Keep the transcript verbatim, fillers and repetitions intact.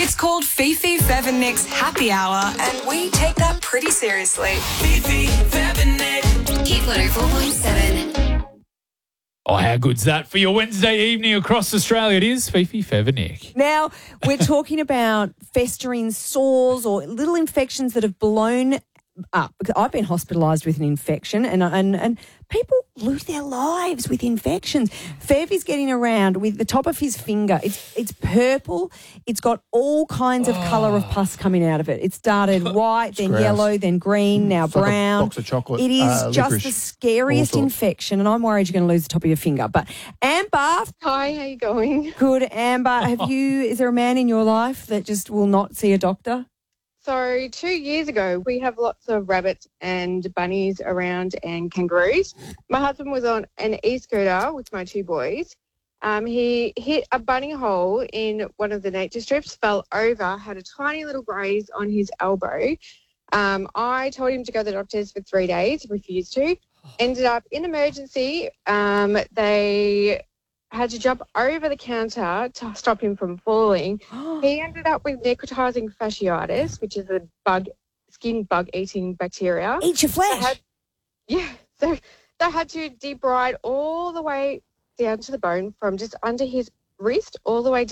It's called Fifi, Fev and Nick's Happy Hour, and we take that pretty seriously. Fifi, Fev and Nick. Hit one oh four point seven. Oh, how good's that for your Wednesday evening across Australia? It is Fifi, Fev and Nick. Now, we're talking about festering sores or little infections that have blown up. Because I've been hospitalised with an infection and, and, and people lose their lives with infections. Fev is getting around with the top of his finger. It's it's purple. It's got all kinds of oh. colour of pus coming out of it. It started white, then gross. yellow, then green, now it's like brown. a box of chocolate. It is uh, just licorice. the scariest infection, and I'm worried you're going to lose the top of your finger. But Amber. Hi, how you going? Good, Amber. Have you? Is there a man in your life that just will not see a doctor? So two years ago, we have lots of rabbits and bunnies around and kangaroos. My husband was on an e-scooter with my two boys. Um, he hit a bunny hole in one of the nature strips, fell over, had a tiny little graze on his elbow. Um, I told him to go to the doctors for three days, refused to. Ended up in emergency. Um, they had to jump over the counter to stop him from falling. He ended up with necrotizing fasciitis, which is a bug, skin bug-eating bacteria. Eat your flesh. They had, yeah, so they had to debride all the way down to the bone from just under his wrist all the way down.